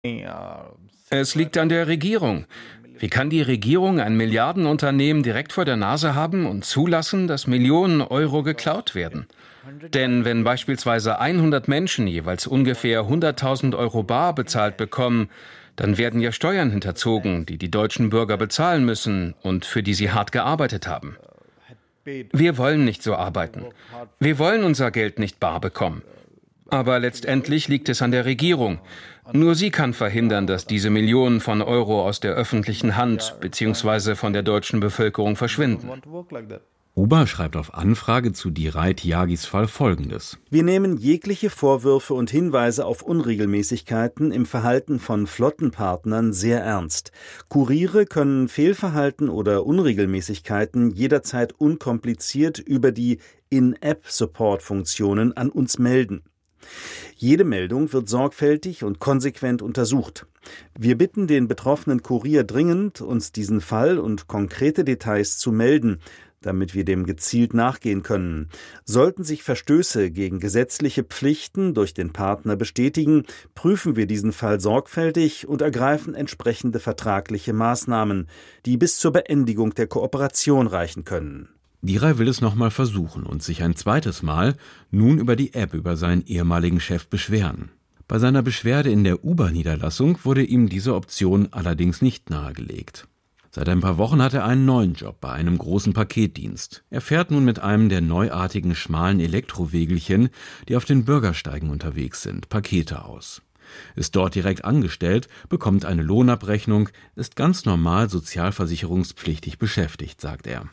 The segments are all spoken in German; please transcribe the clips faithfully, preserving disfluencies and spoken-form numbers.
Es liegt an der Regierung. Wie kann die Regierung ein Milliardenunternehmen direkt vor der Nase haben und zulassen, dass Millionen Euro geklaut werden? Denn wenn beispielsweise hundert Menschen jeweils ungefähr hunderttausend Euro bar bezahlt bekommen, dann werden ja Steuern hinterzogen, die die deutschen Bürger bezahlen müssen und für die sie hart gearbeitet haben. Wir wollen nicht so arbeiten. Wir wollen unser Geld nicht bar bekommen. Aber letztendlich liegt es an der Regierung. Nur sie kann verhindern, dass diese Millionen von Euro aus der öffentlichen Hand bzw. von der deutschen Bevölkerung verschwinden. Uber schreibt auf Anfrage zu Diray Tyagis Fall Folgendes: Wir nehmen jegliche Vorwürfe und Hinweise auf Unregelmäßigkeiten im Verhalten von Flottenpartnern sehr ernst. Kuriere können Fehlverhalten oder Unregelmäßigkeiten jederzeit unkompliziert über die In-App-Support-Funktionen an uns melden. Jede Meldung wird sorgfältig und konsequent untersucht. Wir bitten den betroffenen Kurier dringend, uns diesen Fall und konkrete Details zu melden, damit wir dem gezielt nachgehen können. Sollten sich Verstöße gegen gesetzliche Pflichten durch den Partner bestätigen, prüfen wir diesen Fall sorgfältig und ergreifen entsprechende vertragliche Maßnahmen, die bis zur Beendigung der Kooperation reichen können. Diray will es nochmal versuchen und sich ein zweites Mal nun über die App über seinen ehemaligen Chef beschweren. Bei seiner Beschwerde in der Uber-Niederlassung wurde ihm diese Option allerdings nicht nahegelegt. Seit ein paar Wochen hat er einen neuen Job bei einem großen Paketdienst. Er fährt nun mit einem der neuartigen schmalen Elektrowegelchen, die auf den Bürgersteigen unterwegs sind, Pakete aus. Ist dort direkt angestellt, bekommt eine Lohnabrechnung, ist ganz normal sozialversicherungspflichtig beschäftigt, sagt er.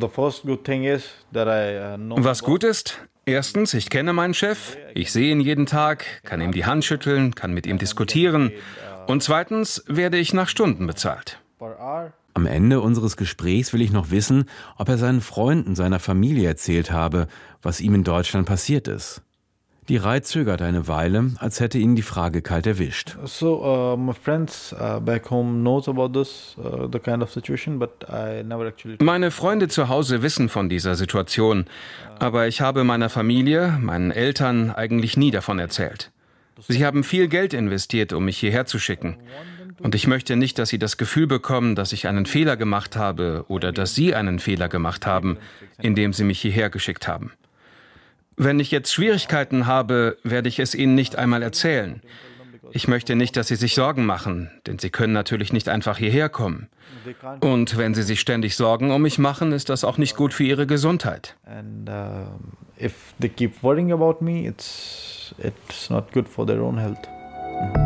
Was gut ist? Erstens, ich kenne meinen Chef, ich sehe ihn jeden Tag, kann ihm die Hand schütteln, kann mit ihm diskutieren. Und zweitens werde ich nach Stunden bezahlt. Am Ende unseres Gesprächs will ich noch wissen, ob er seinen Freunden, seiner Familie erzählt habe, was ihm in Deutschland passiert ist. Diray zögert eine Weile, als hätte ihn die Frage kalt erwischt. So, uh, my friends uh, back home knows about this, uh, the kind of situation, but I never actually. Meine Freunde zu Hause wissen von dieser Situation, aber ich habe meiner Familie, meinen Eltern eigentlich nie davon erzählt. Sie haben viel Geld investiert, um mich hierher zu schicken. Und ich möchte nicht, dass sie das Gefühl bekommen, dass ich einen Fehler gemacht habe oder dass sie einen Fehler gemacht haben, indem sie mich hierher geschickt haben. Wenn ich jetzt Schwierigkeiten habe, werde ich es ihnen nicht einmal erzählen. Ich möchte nicht, dass sie sich Sorgen machen, denn sie können natürlich nicht einfach hierher kommen. Und wenn sie sich ständig Sorgen um mich machen, ist das auch nicht gut für ihre Gesundheit. And uh, if they keep worrying about me, it's it's not good for their own health.